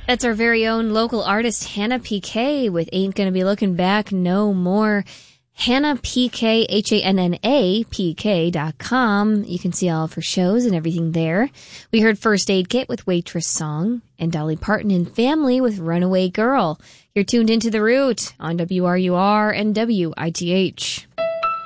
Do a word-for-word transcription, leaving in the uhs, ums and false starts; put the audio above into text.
That's our very own local artist, Hannah P K, with Ain't Gonna Be Looking Back No More. Hannah P K, H A N N A P K dot com. You can see all of her shows and everything there. We heard First Aid Kit with Waitress Song, and Dolly Parton and Family with Runaway Girl. You're tuned into The Root on W R U R and W I T H.